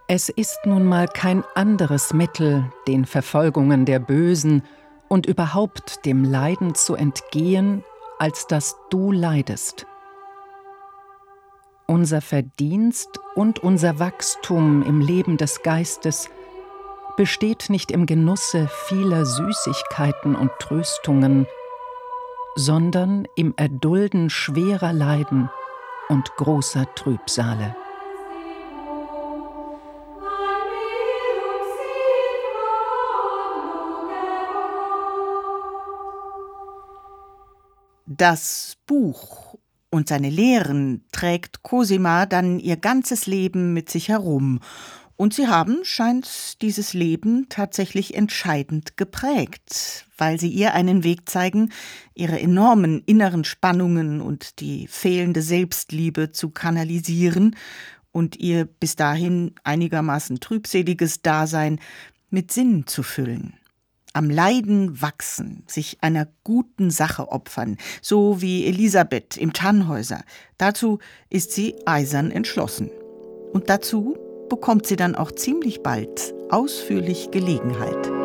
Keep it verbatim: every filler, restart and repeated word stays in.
Es ist nun mal kein anderes Mittel, den Verfolgungen der Bösen und überhaupt dem Leiden zu entgehen, als dass du leidest. Unser Verdienst und unser Wachstum im Leben des Geistes besteht nicht im Genusse vieler Süßigkeiten und Tröstungen, sondern im Erdulden schwerer Leiden und großer Trübsale. Das Buch und seine Lehren trägt Cosima dann ihr ganzes Leben mit sich herum. Und sie haben, scheint, dieses Leben tatsächlich entscheidend geprägt, weil sie ihr einen Weg zeigen, ihre enormen inneren Spannungen und die fehlende Selbstliebe zu kanalisieren und ihr bis dahin einigermaßen trübseliges Dasein mit Sinn zu füllen. Am Leiden wachsen, sich einer guten Sache opfern, so wie Elisabeth im Tannhäuser. Dazu ist sie eisern entschlossen. Und dazu bekommt sie dann auch ziemlich bald ausführlich Gelegenheit.